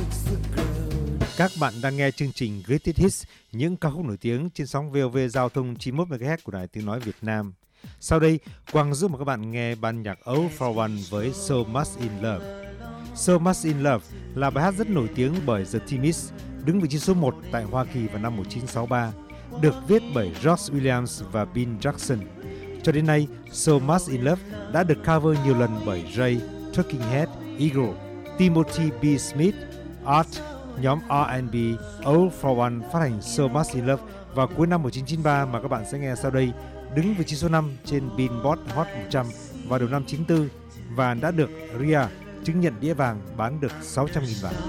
Các bạn đang nghe chương trình Greatest Hits, những ca khúc nổi tiếng trên sóng VOV Giao thông 91 MHz của Đài Tiếng nói Việt Nam. Sau đây, Quang giúp mời các bạn nghe ban nhạc All for One với So Much in Love. So Much in Love là bài hát rất nổi tiếng bởi The Timmys, đứng vị trí số 1 tại Hoa Kỳ vào năm 1963, được viết bởi George Williams và Bill Jackson. Cho đến nay, So Much in Love đã được cover nhiều lần bởi Ray, Talking Head, Eagle, Timothy B. Smith, Art. Nhóm R&B All for One phát hành So Much in Love vào cuối năm 1993 mà các bạn sẽ nghe sau đây, đứng vị trí số 5 trên Billboard Hot 100 vào đầu năm 94 và đã được RIAA chứng nhận đĩa vàng, bán được 600.000 bản.